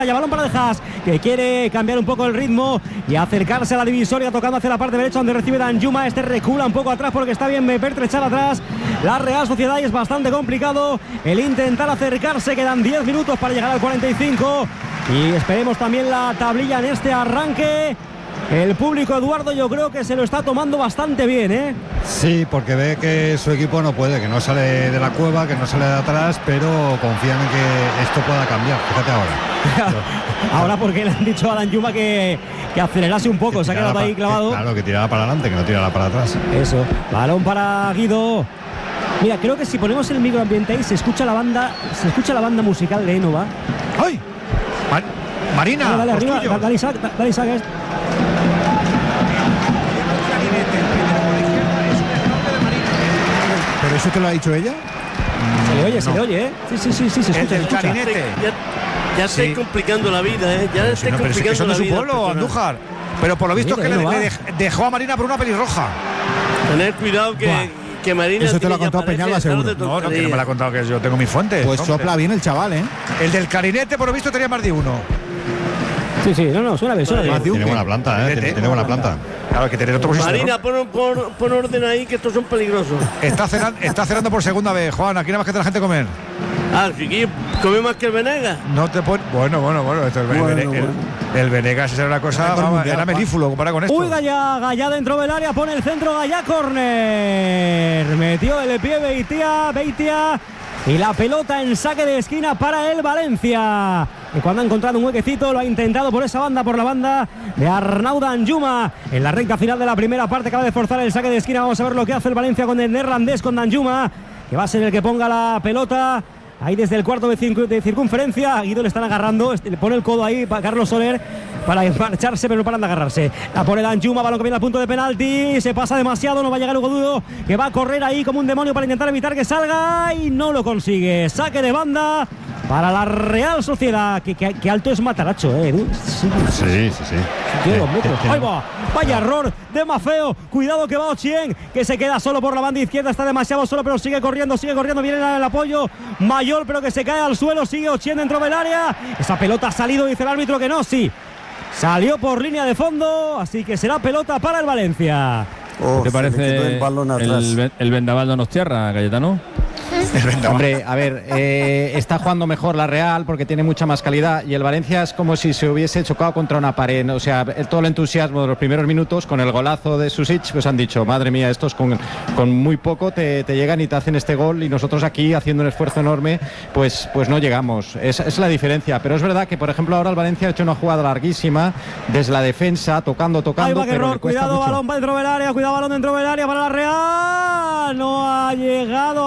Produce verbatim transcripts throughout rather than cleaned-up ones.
balón para De Haas, que quiere cambiar un poco el ritmo y acercarse a la divisoria, tocando hacia la parte derecha donde recibe Danjuma. Este recula un poco atrás porque está bien pertrechada atrás la Real Sociedad y es bastante complicado el intentar acercarse. Quedan diez minutos para llegar al cuarenta y cinco y esperemos también la tablilla en este arranque. El público, Eduardo, yo creo que se lo está tomando bastante bien, ¿eh? Sí, porque ve que su equipo no puede, que no sale de la cueva, que no sale de atrás, pero confían en que esto pueda cambiar. Fíjate ahora. Ahora porque le han dicho a Danjuma que, que acelerase un poco, se ha quedado ahí clavado. Que, claro, que tirara para adelante, que no tirara para atrás. Eso, balón para Guido. Mira, creo que si ponemos el microambiente ahí se escucha la banda, se escucha la banda musical de Énova. ¡Ay! Mar Marina, dale, dale arriba, dale, dale Isaac, dale Isaac. ¿Pero eso te lo ha dicho ella? Se le oye, no. se le oye, ¿eh? Sí, sí, sí, sí, se escucha. El, el clarinete. Ya, ya sí. estoy complicando la vida, ¿eh? Ya estoy no, complicando eso la no es vida. Su pueblo, Andújar. Pero por lo visto sí, es que le, le dejó a Marina por una pelirroja. Tener cuidado que... Buah. Que Marina eso te lo ha contado Peñalba seguro. No, no, que no me lo ha contado, que yo tengo mis fuentes. Pues hombre. Sopla bien el chaval, ¿eh? El del clarinete, por lo visto, tenía más de uno. Sí, sí, no, no, suena bien, suena bien. Tiene buena planta, ¿eh? Tiene, tiene buena planta. Claro, hay que tener otro posición. Marina, pon, pon, pon orden ahí, que estos son peligrosos. Está cenando, está cenando por segunda vez, Juan. Aquí nada más que te la gente comer. Ah, ¿sí? ¿Come más que el Venegas? No te pon... Bueno, bueno, bueno. Esto, el, bueno, el, bueno. El, el Venegas era una cosa... Vamos, era melífulo comparado con esto. Uy, Gallá, Gallá dentro del área, pone el centro, Gallá, córner. Metió el pie Beitia, Beitia. Y la pelota en saque de esquina para el Valencia. Y cuando ha encontrado un huequecito, lo ha intentado por esa banda, por la banda de Arnau Danjuma. En la recta final de la primera parte acaba de forzar el saque de esquina. Vamos a ver lo que hace el Valencia con el neerlandés, con Danjuma, que va a ser el que ponga la pelota ahí desde el cuarto de, circun de circunferencia. A Guido le están agarrando, le pone el codo ahí para Carlos Soler para marcharse, pero no paran de agarrarse. La pone Danjuma, balón que viene al punto de penalti, se pasa demasiado, no va a llegar Hugo Duro, que va a correr ahí como un demonio para intentar evitar que salga y no lo consigue. Saque de banda para la Real Sociedad. Que, que, que alto es Mataracho, eh. Sí, sí, sí. sí. Diego, Ahí va. Vaya error de Mafeo. Cuidado que va Ochien, que se queda solo por la banda izquierda. Está demasiado solo, pero sigue corriendo, sigue corriendo. Viene el apoyo Mayol, pero que se cae al suelo. Sigue Ochien dentro del área. Esa pelota ha salido, dice el árbitro que no, sí. Salió por línea de fondo, así que será pelota para el Valencia. Oh, ¿Qué te parece el, el, el vendaval Donostierra, Cayetano? Hombre, a ver, eh, está jugando mejor la Real porque tiene mucha más calidad y el Valencia es como si se hubiese chocado contra una pared. O sea, todo el entusiasmo de los primeros minutos con el golazo de Susic, pues han dicho, madre mía, estos con, con muy poco te, te llegan y te hacen este gol y nosotros aquí haciendo un esfuerzo enorme, pues, pues no llegamos. Es, es la diferencia, pero es verdad que, por ejemplo, ahora el Valencia ha hecho una jugada larguísima desde la defensa, tocando, tocando. Ahí va pero error, cuidado, mucho. Balón dentro del área, cuidado, balón dentro del área para la Real. No ha llegado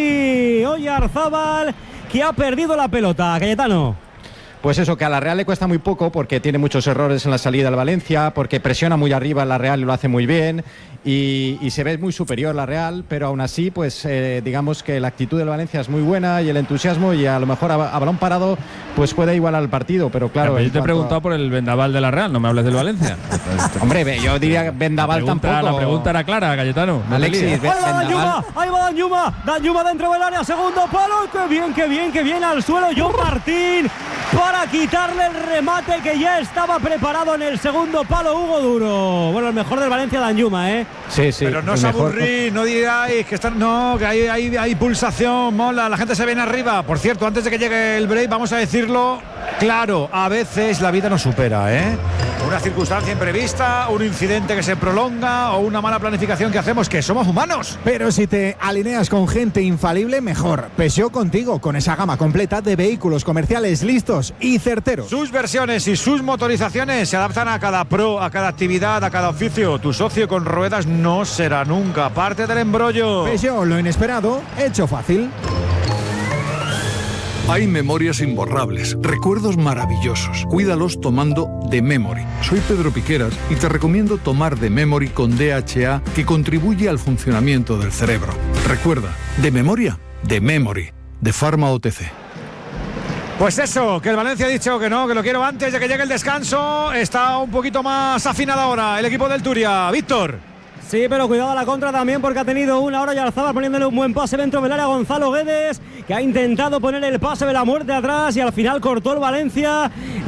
ahí Oyarzábal, que ha perdido la pelota. Cayetano. Pues eso, que a la Real le cuesta muy poco porque tiene muchos errores en la salida del Valencia, porque presiona muy arriba la Real y lo hace muy bien y, y se ve muy superior la Real, pero aún así, pues eh, digamos que la actitud del Valencia es muy buena y el entusiasmo y a lo mejor a, a balón parado pues puede igualar al partido, pero claro... Pero yo te he preguntado a... por el vendaval de la Real, no me hables del Valencia. Hombre, yo diría vendaval la pregunta, tampoco. La pregunta era clara, Cayetano. No Alexis, ahí va Danjuma, ahí va Danjuma, Danjuma dentro del área, segundo palo, qué bien, qué bien, qué bien al suelo John Martín para quitarle el remate que ya estaba preparado en el segundo palo Hugo Duro. Bueno, el mejor del Valencia Danjuma, ¿eh? Sí, sí. Pero no os aburrís, no digáis que están, no, que hay, hay, hay pulsación, mola, la gente se viene arriba. Por cierto, antes de que llegue el break, vamos a decirlo claro, a veces la vida nos supera, ¿eh? Una circunstancia imprevista, un incidente que se prolonga o una mala planificación que hacemos, que somos humanos. Pero si te alineas con gente infalible, mejor. Peugeot contigo, con esa gama completa de vehículos comerciales listos y certeros. Sus versiones y sus motorizaciones se adaptan a cada pro, a cada actividad, a cada oficio. Tu socio con ruedas no será nunca parte del embrollo. Peugeot, lo inesperado, hecho fácil. Hay memorias imborrables, recuerdos maravillosos. Cuídalos tomando The Memory. Soy Pedro Piqueras y te recomiendo tomar The Memory con D H A, que contribuye al funcionamiento del cerebro. Recuerda, de memoria, The Memory, de Pharma O T C. Pues eso, que el Valencia ha dicho que no, que lo quiero antes de que llegue el descanso. Está un poquito más afinado ahora el equipo del Turia. Víctor. Sí, pero cuidado a la contra también porque ha tenido una hora Oyarzábal poniéndole un buen pase dentro del área a Gonzalo Guedes, que ha intentado poner el pase de la muerte atrás y al final cortó el Valencia.